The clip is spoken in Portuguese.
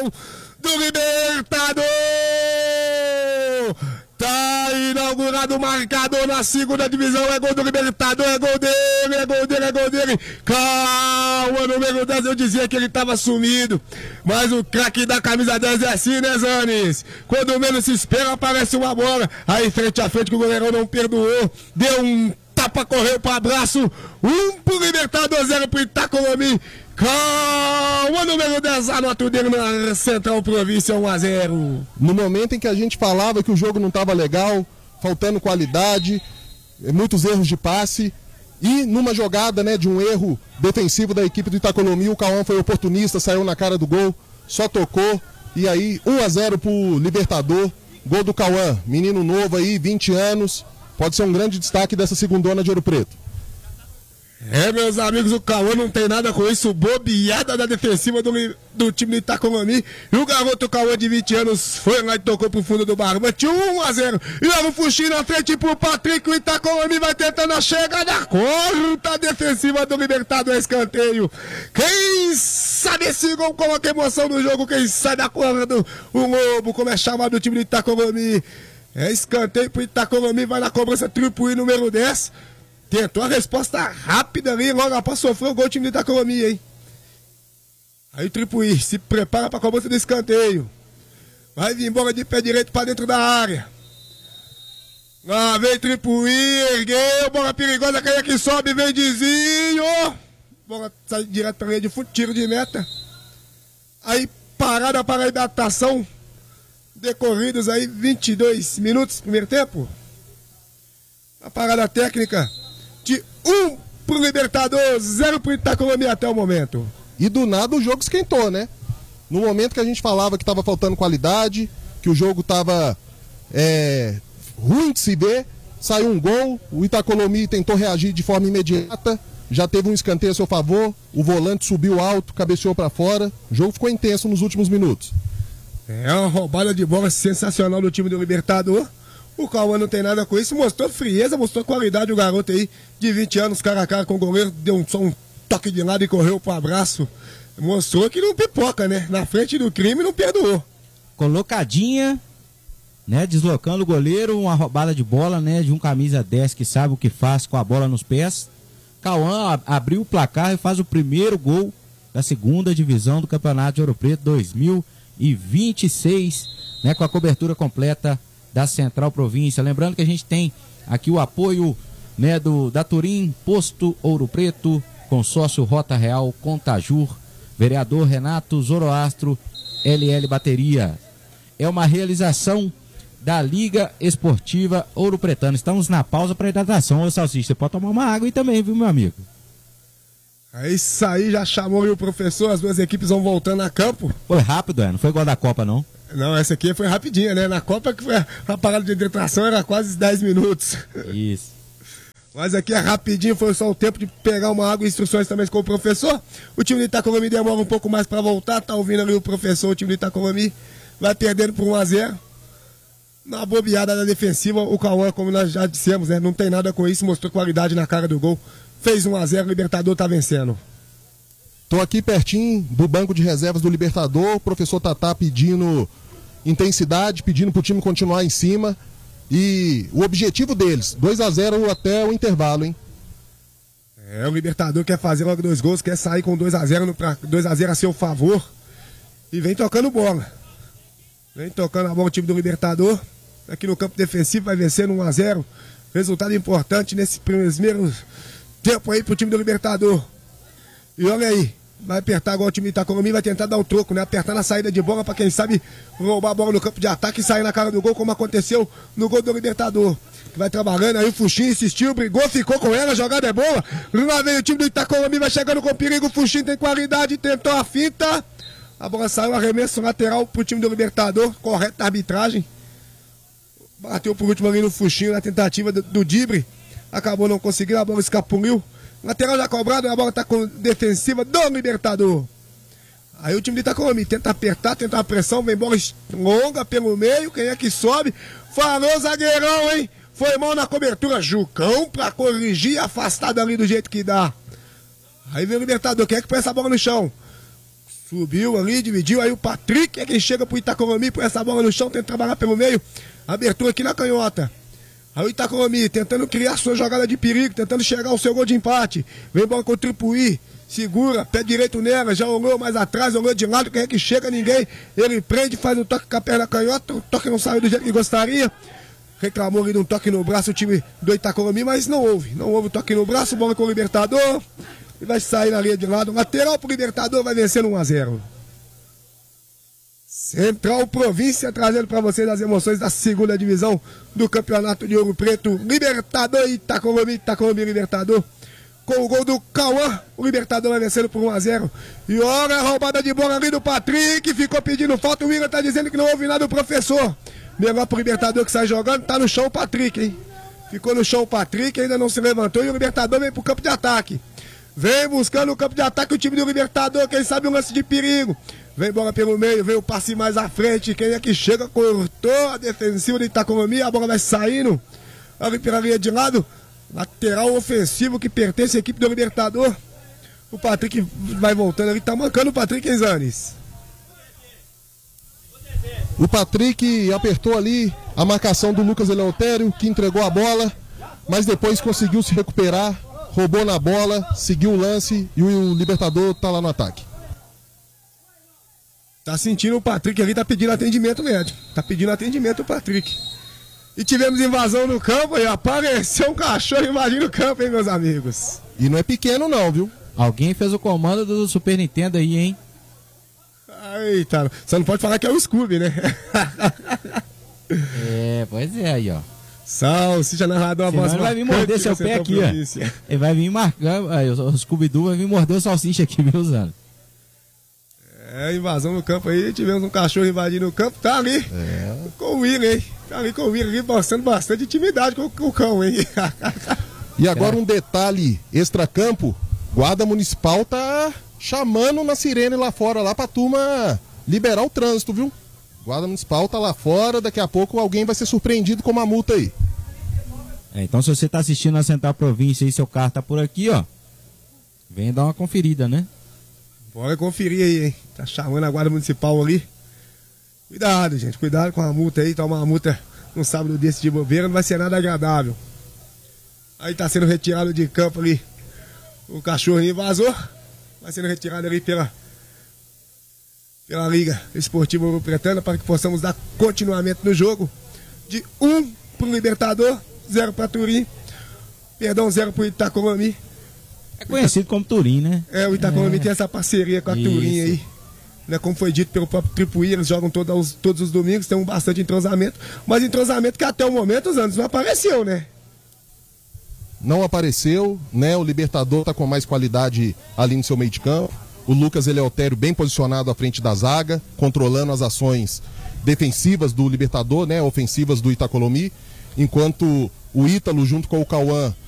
gol do Libertador! Tá inaugurado o marcador na segunda divisão, é gol do Libertador, é gol dele, é gol dele, é gol dele. Calma, número 10, eu dizia que ele tava sumido, mas o craque da camisa 10 é assim, né, Zanes? Quando menos se espera, aparece uma bola, aí frente a frente que o goleirão não perdoou, deu um tapa, correu para abraço, 1 pro Libertador, 0 pro Itacolomi. Calma, número 10, anota o dele na Central Província, 1-0. No momento em que a gente falava que o jogo não estava legal, faltando qualidade, muitos erros de passe, e numa jogada, né, de um erro defensivo da equipe do Itacolomi, o Cauã foi oportunista, saiu na cara do gol, só tocou, e aí 1-0 pro Libertador, gol do Cauã, menino novo aí, 20 anos, pode ser um grande destaque dessa segundona de Ouro Preto. É, meus amigos, o Cauã não tem nada com isso, bobeada da defensiva do time do Itacolomi. E o garoto Cauã de 20 anos foi lá e tocou pro fundo do barbante, 1-0. E olha o Fuxinho na frente pro Patrick, o Itacolomi vai tentando a chegada, corta a defensiva do Libertador, escanteio. Quem sabe esse gol coloca emoção no jogo, quem sai da corda o Lobo, como é chamado o time do Itacolomi. É escanteio pro Itacolomi, vai na cobrança, Tripuí número 10. Tentou a resposta rápida ali, logo após sofreu o gol do time do Itacolomi, hein? Aí o Tripuí se prepara para a cobrança do escanteio. Vai vir bola de pé direito para dentro da área. Lá vem Tripuí, ergueu, bola perigosa, quem é que sobe, vem Dizinho. Bola sai direto para a linha de fundo, tiro de meta. Aí parada para a hidratação. Decorridos aí 22 minutos, primeiro tempo. A parada técnica. De 1 pro Libertador, 0 pro Itacolomi até o momento. E do nada o jogo esquentou, né? No momento que a gente falava que estava faltando qualidade, que o jogo estava ruim de se ver, saiu um gol, o Itacolomi tentou reagir de forma imediata, já teve um escanteio a seu favor, o volante subiu alto, cabeceou para fora, o jogo ficou intenso nos últimos minutos. É uma roubada de bola sensacional do time do Libertador. O Cauã não tem nada com isso, mostrou frieza, mostrou qualidade o garoto aí, de 20 anos, cara a cara com o goleiro, deu só um toque de lado e correu pro abraço. Mostrou que não pipoca, né? Na frente do crime não perdoou. Colocadinha, né? Deslocando o goleiro, uma roubada de bola, né? De um camisa 10 que sabe o que faz com a bola nos pés. Cauã abriu o placar e faz o primeiro gol da segunda divisão do Campeonato de Ouro Preto 2026, né? Com a cobertura completa da Central Província. Lembrando que a gente tem aqui o apoio, né, da Turim, Posto Ouro Preto, Consórcio Rota Real, Contajur, vereador Renato Zoroastro, LL Bateria. É uma realização da Liga Esportiva Ouro Pretano. Estamos na pausa para hidratação. Ô Salsicha, você pode tomar uma água aí também, viu, meu amigo? É isso aí, já chamou o professor, as duas equipes vão voltando a campo. Foi rápido, não foi igual da Copa, não? Não, essa aqui foi rapidinha, né? Na Copa que foi a parada de hidratação era quase 10 minutos. Isso. Mas aqui é rapidinho, foi só o tempo de pegar uma água e instruções também com o professor. O time do Itacolomi demora um pouco mais para voltar, tá ouvindo ali o professor, o time do Itacolomi vai perdendo por 1-0. Na bobeada da defensiva, o Cauã, como nós já dissemos, né? Não tem nada com isso, mostrou qualidade na cara do gol. Fez 1-0, o Libertador tá vencendo. Tô aqui pertinho do banco de reservas do Libertador, o professor Tatá pedindo intensidade, pedindo pro time continuar em cima. E o objetivo deles, 2-0 até o intervalo, hein? É, o Libertador quer fazer logo 2 gols, quer sair com 2-0 a seu favor. E vem tocando bola. Vem tocando a bola o time do Libertador. Aqui no campo defensivo vai vencendo 1-0. Resultado importante nesse primeiro tempo aí pro time do Libertador. E olha aí, vai apertar agora o time do Itacolomi, vai tentar dar um troco, né? Apertar na saída de bola pra quem sabe roubar a bola no campo de ataque e sair na cara do gol, como aconteceu no gol do Libertador. Vai trabalhando aí, o Fuxinho insistiu, brigou, ficou com ela, a jogada é boa. Lá vem o time do Itacolomi, vai chegando com perigo, o Fuxinho tem qualidade, tentou a finta. A bola saiu, arremesso lateral pro time do Libertador, correta arbitragem. Bateu por último ali no Fuxinho, na tentativa do drible. Acabou não conseguindo, a bola escapuliu. Lateral já cobrado, a bola tá com defensiva do Libertador. Aí o time do Itacolomi tenta apertar, tenta uma pressão, vem bola longa pelo meio, quem é que sobe? Falou zagueirão, hein? Foi mão na cobertura, Jucão pra corrigir, afastado ali do jeito que dá. Aí vem o Libertador, quem é que põe essa bola no chão? Subiu ali, dividiu, aí o Patrick é quem chega pro Itacolomi, põe essa bola no chão, tenta trabalhar pelo meio, abertura aqui na canhota. Aí o Itacolomi tentando criar sua jogada de perigo, tentando chegar ao seu gol de empate, vem bola contribuir, segura, pé direito nela, já olhou mais atrás, olhou de lado, quem é que chega, ninguém, ele prende, faz um toque com a perna canhota, o toque não saiu do jeito que gostaria, reclamou ali de um toque no braço o time do Itacolomi, mas não houve o toque no braço, bola com o Libertador, e vai sair na linha de lado, lateral pro Libertador, vai vencendo 1-0. Central Província trazendo para vocês as emoções da segunda divisão do Campeonato de Ouro Preto, Libertador e Itacolomi, Libertador. Com o gol do Cauã, o Libertador vai vencendo por 1-0. E olha a roubada de bola ali do Patrick, ficou pedindo falta, o William tá dizendo que não houve nada do professor. Melhor pro Libertador que sai jogando, tá no chão o Patrick, hein? Ficou no chão o Patrick, ainda não se levantou e o Libertador vem pro campo de ataque. Vem buscando o campo de ataque o time do Libertador, quem sabe um lance de perigo. Vem bola pelo meio, vem o passe mais à frente, quem é que chega, cortou a defensiva do Itacolomi, a bola vai saindo ali pela linha de lado. Lateral ofensivo que pertence à equipe do Libertador. O Patrick vai voltando ali, tá mancando o Patrick, hein, Zanes? O Patrick apertou ali a marcação do Lucas Eleutério, que entregou a bola, mas depois conseguiu se recuperar, roubou na bola, seguiu o lance e o Libertador tá lá no ataque. Tá sentindo o Patrick ali, tá pedindo atendimento médico. Tá pedindo atendimento o Patrick. E tivemos invasão no campo e apareceu um cachorro invadindo o campo, hein, meus amigos? E não é pequeno não, viu? Alguém fez o comando do Super Nintendo aí, hein? Eita, você não pode falar que é o Scooby, né? Pois é, aí, ó. Salsicha narrador, a voz vai vir morder seu pé aqui, ó. Ele vai vir marcar, o Scooby-Doo vai vir morder o salsicha aqui, viu, Zano? Invasão no campo aí, tivemos um cachorro invadindo o campo, tá ali com o William, hein? Tá ali com o William, mostrando bastante intimidade com o cão, hein? E agora um detalhe extracampo, Guarda Municipal tá chamando na sirene lá fora, lá pra turma liberar o trânsito, viu? Guarda Municipal tá lá fora, daqui a pouco alguém vai ser surpreendido com uma multa aí. Então se você tá assistindo a Central Província e seu carro tá por aqui, ó, vem dar uma conferida, né? Bora conferir aí, hein? Tá chamando a Guarda Municipal ali. Cuidado, gente, cuidado com a multa aí, tomar uma multa num sábado desse de bobeira, não vai ser nada agradável. Aí tá sendo retirado de campo ali o cachorrinho vazou, vai sendo retirado ali pela Liga Esportiva Ouro Pretana para que possamos dar continuamento no jogo. De 1 pro Libertador, 0 pra Turim, 0 pro Itacolomi. É conhecido como Turim, né? O Itacolomi tem essa parceria com a Turim aí. Né, como foi dito pelo próprio Tripuí, eles jogam todos os domingos, tem bastante entrosamento. Mas entrosamento que até o momento, os anos não apareceu, né? Não apareceu, né? O Libertador tá com mais qualidade ali no seu meio de campo. O Lucas Eleutério bem posicionado à frente da zaga, controlando as ações defensivas do Libertador, né? Ofensivas do Itacolomi. Enquanto o Ítalo, junto com o Cauã,